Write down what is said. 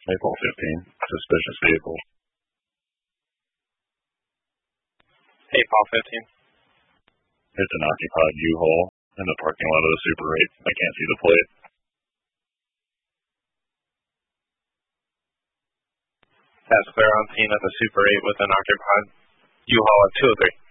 Maple 15, suspicious vehicle. Hey, Paul 15. It's an occupied U-Haul in the parking lot of the Super 8. I can't see the plate. That's clear on scene at the Super 8 with an occupied U-Haul at 203.